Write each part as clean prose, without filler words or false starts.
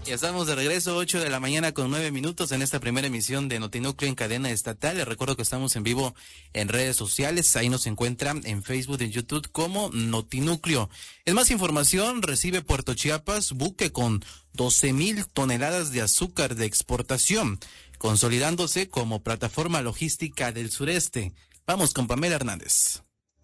Ya estamos de regreso, 8 de la mañana con 9 minutos en esta primera emisión de Notinúcleo en cadena estatal. Les recuerdo que estamos en vivo en redes sociales. Ahí nos encuentran en Facebook y en YouTube como Notinúcleo. En más información, recibe Puerto Chiapas buque con 12,000 toneladas de azúcar de exportación, consolidándose como plataforma logística del sureste. Vamos con Pamela Hernández.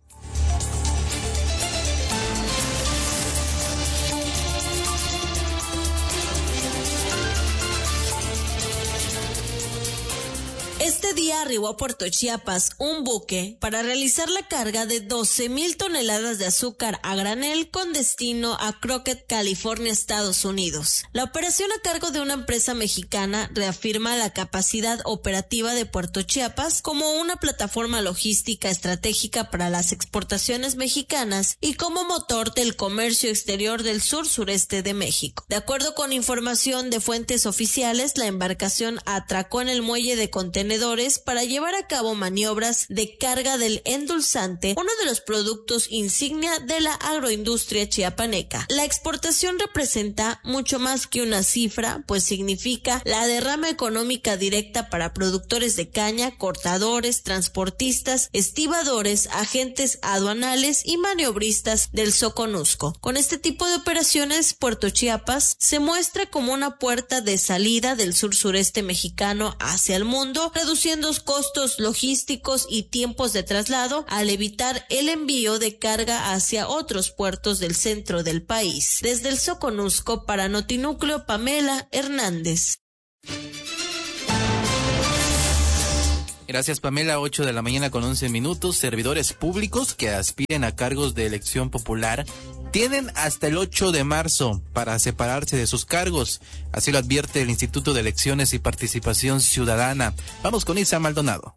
Este día arribó a Puerto Chiapas un buque para realizar la carga de 12,000 toneladas de azúcar a granel con destino a Crockett, California, Estados Unidos. La operación a cargo de una empresa mexicana reafirma la capacidad operativa de Puerto Chiapas como una plataforma logística estratégica para las exportaciones mexicanas y como motor del comercio exterior del sur-sureste de México. De acuerdo con información de fuentes oficiales, la embarcación atracó en el muelle de contenedores para llevar a cabo maniobras de carga del endulzante, uno de los productos insignia de la agroindustria chiapaneca. La exportación representa mucho más que una cifra, pues significa la derrama económica directa para productores de caña, cortadores, transportistas, estibadores, agentes aduanales y maniobristas del Soconusco. Con este tipo de operaciones, Puerto Chiapas se muestra como una puerta de salida del sur-sureste mexicano hacia el mundo, reduciendo costos logísticos y tiempos de traslado al evitar el envío de carga hacia otros puertos del centro del país. Desde el Soconusco para Notinúcleo, Pamela Hernández. Gracias, Pamela. 8 de la mañana con 11 minutos. Servidores públicos que aspiren a cargos de elección popular tienen hasta el 8 de marzo para separarse de sus cargos. Así lo advierte el Instituto de Elecciones y Participación Ciudadana. Vamos con Isa Maldonado.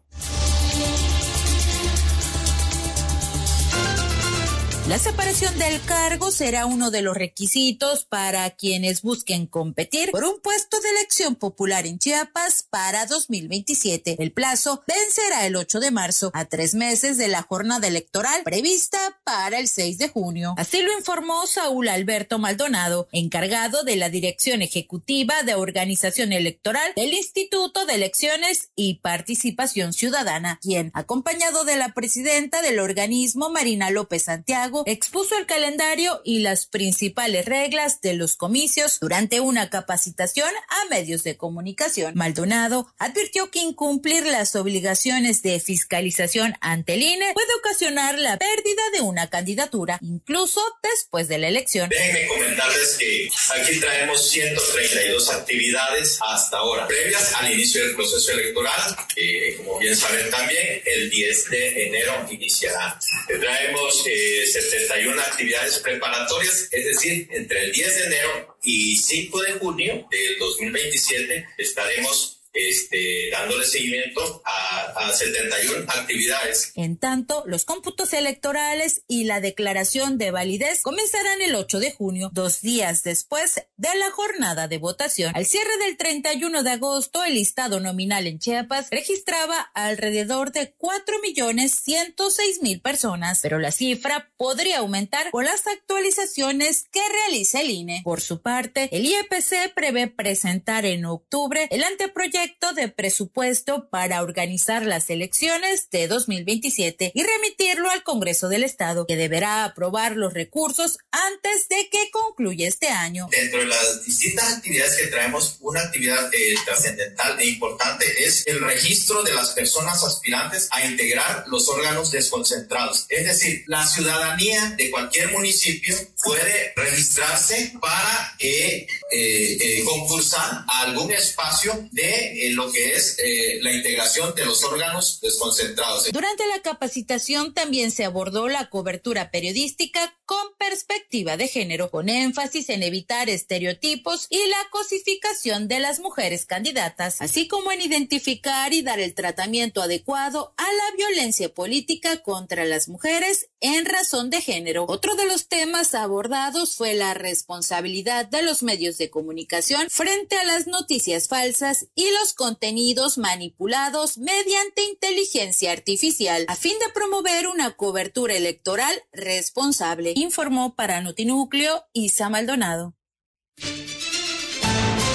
La separación del cargo será uno de los requisitos para quienes busquen competir por un puesto de elección popular en Chiapas para 2027. El plazo vencerá el 8 de marzo, a 3 meses de la jornada electoral prevista para el 6 de junio. Así lo informó Saúl Alberto Maldonado, encargado de la Dirección Ejecutiva de Organización Electoral del Instituto de Elecciones y Participación Ciudadana, quien, acompañado de la presidenta del organismo, Marina López Santiago, expuso el calendario y las principales reglas de los comicios durante una capacitación a medios de comunicación. Maldonado advirtió que incumplir las obligaciones de fiscalización ante el INE puede ocasionar la pérdida de una candidatura, incluso después de la elección. Déjenme comentarles que aquí traemos 132 actividades hasta ahora, previas al inicio del proceso electoral. Como bien saben también, el 10 de enero iniciará. Traemos 71 actividades preparatorias, es decir, entre el 10 de enero y 5 de junio del 2027 estaremos dándole seguimiento a 71 actividades. En tanto, los cómputos electorales y la declaración de validez comenzarán el 8 de junio, 2 días después de la jornada de votación. Al cierre del 31 de agosto, el listado nominal en Chiapas registraba alrededor de 4,106,000 personas, pero la cifra podría aumentar con las actualizaciones que realiza el INE. Por su parte, el IEPC prevé presentar en octubre el anteproyecto de presupuesto para organizar las elecciones de 2027 y remitirlo al Congreso del Estado, que deberá aprobar los recursos antes de que concluya este año. Dentro de las distintas actividades que traemos, una actividad trascendental e importante es el registro de las personas aspirantes a integrar los órganos desconcentrados. Es decir, la ciudadanía de cualquier municipio puede registrarse para concursar a algún espacio de lo que es la integración de los órganos desconcentrados. Durante la capacitación también se abordó la cobertura periodística con perspectiva de género, con énfasis en evitar estereotipos y la cosificación de las mujeres candidatas, así como en identificar y dar el tratamiento adecuado a la violencia política contra las mujeres en razón de género. Otro de los temas abordados fue la responsabilidad de los medios de comunicación frente a las noticias falsas y los contenidos manipulados mediante inteligencia artificial, a fin de promover una cobertura electoral responsable, informó para Notinúcleo Isa Maldonado.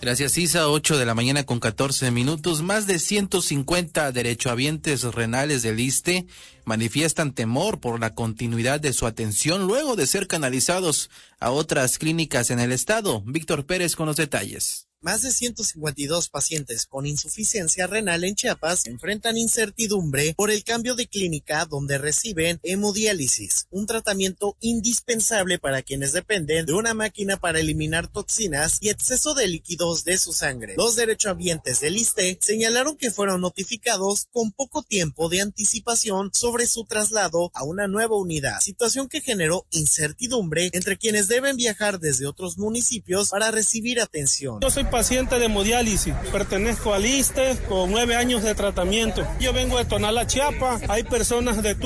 Gracias, Isa. 8 de la mañana con 14 minutos. Más de 150 derechohabientes renales del ISSSTE manifiestan temor por la continuidad de su atención luego de ser canalizados a otras clínicas en el estado. Víctor Pérez con los detalles. Más de 152 pacientes con insuficiencia renal en Chiapas enfrentan incertidumbre por el cambio de clínica donde reciben hemodiálisis, un tratamiento indispensable para quienes dependen de una máquina para eliminar toxinas y exceso de líquidos de su sangre. Los derechohabientes del ISSSTE señalaron que fueron notificados con poco tiempo de anticipación sobre su traslado a una nueva unidad, situación que generó incertidumbre entre quienes deben viajar desde otros municipios para recibir atención. Yo soy paciente de hemodiálisis, pertenezco al ISSSTE con 9 años de tratamiento. Yo vengo de Tonalá, Chiapas, hay personas de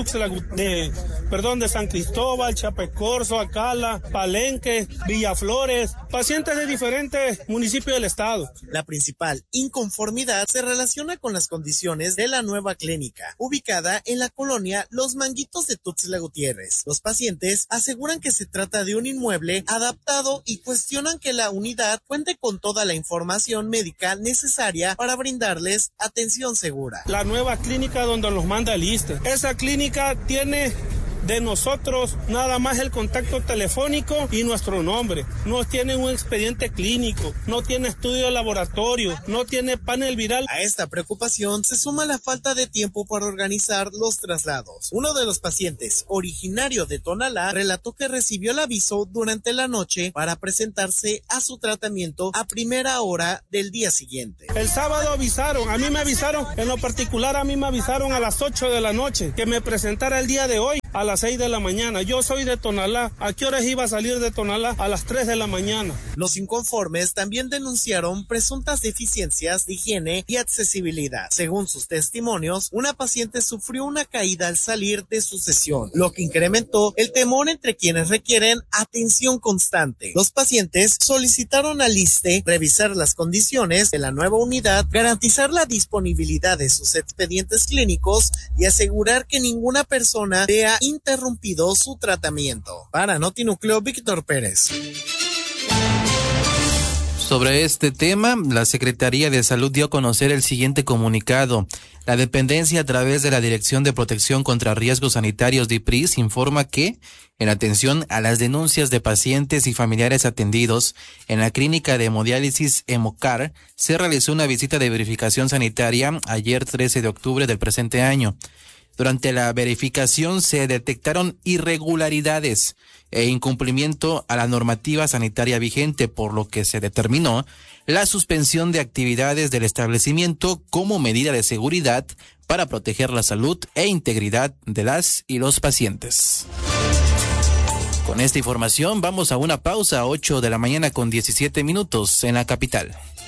de San Cristóbal, Chapecorzo, Acala, Palenque, Villaflores, pacientes de diferentes municipios del estado. La principal inconformidad se relaciona con las condiciones de la nueva clínica, ubicada en la colonia Los Manguitos de Tuxtla Gutiérrez. Los pacientes aseguran que se trata de un inmueble adaptado y cuestionan que la unidad cuente con toda la información médica necesaria para brindarles atención segura. La nueva clínica donde los manda el ISSSTE. Esa clínica tiene de nosotros nada más el contacto telefónico y nuestro nombre. No tiene un expediente clínico, no tiene estudio de laboratorio, no tiene panel viral. A esta preocupación se suma la falta de tiempo para organizar los traslados. Uno de los pacientes, originario de Tonalá, relató que recibió el aviso durante la noche para presentarse a su tratamiento a primera hora del día siguiente. El sábado avisaron, a mí me avisaron, en lo particular a mí me avisaron a las 8 de la noche que me presentara el día de hoy a las 6 de la mañana. Yo soy de Tonalá. ¿A qué horas iba a salir de Tonalá? A las 3 de la mañana. Los inconformes también denunciaron presuntas deficiencias de higiene y accesibilidad. Según sus testimonios, una paciente sufrió una caída al salir de su sesión, lo que incrementó el temor entre quienes requieren atención constante. Los pacientes solicitaron al ISSSTE revisar las condiciones de la nueva unidad, garantizar la disponibilidad de sus expedientes clínicos y asegurar que ninguna persona vea interrumpido su tratamiento. Para Notinúcleo, Víctor Pérez. Sobre este tema, la Secretaría de Salud dio a conocer el siguiente comunicado. La dependencia, a través de la Dirección de Protección contra Riesgos Sanitarios DIPRIS, informa que, en atención a las denuncias de pacientes y familiares atendidos en la clínica de hemodiálisis Hemocar, se realizó una visita de verificación sanitaria ayer 13 de octubre del presente año. Durante la verificación se detectaron irregularidades e incumplimiento a la normativa sanitaria vigente, por lo que se determinó la suspensión de actividades del establecimiento como medida de seguridad para proteger la salud e integridad de las y los pacientes. Con esta información vamos a una pausa, 8 de la mañana con 17 minutos en la capital.